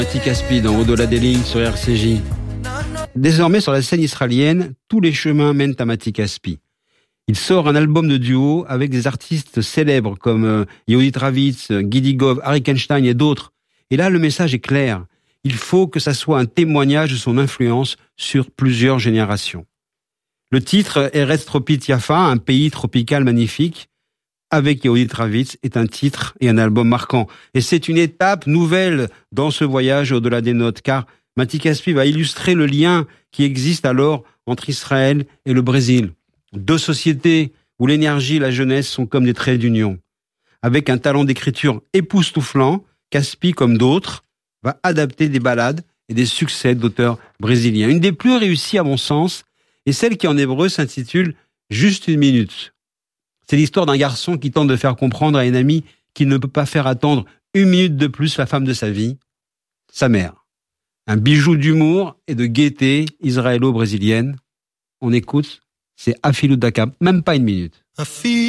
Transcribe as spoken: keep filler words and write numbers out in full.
Mati Caspi dans Au-delà des lignes sur R C J. Désormais sur la scène israélienne, tous les chemins mènent à Mati Caspi. Il sort un album de duo avec des artistes célèbres comme euh, Yehudit Ravitz, Gidi Gov, Arik Einstein et d'autres. Et là, le message est clair. Il faut que ça soit un témoignage de son influence sur plusieurs générations. Le titre Eretz Tropit Yafa, un pays tropical magnifique, avec Yehudit Ravitz, est un titre et un album marquant. Et c'est une étape nouvelle dans ce voyage au-delà des notes, car Mati Caspi va illustrer le lien qui existe alors entre Israël et le Brésil. Deux sociétés où l'énergie et la jeunesse sont comme des traits d'union. Avec un talent d'écriture époustouflant, Caspi, comme d'autres, va adapter des ballades et des succès d'auteurs brésiliens. Une des plus réussies à mon sens est celle qui en hébreu s'intitule « Juste une minute ». C'est l'histoire d'un garçon qui tente de faire comprendre à une amie qu'il ne peut pas faire attendre une minute de plus la femme de sa vie, sa mère. Un bijou d'humour et de gaieté israélo-brésilienne. On écoute, c'est Afilou Daka, même pas une minute.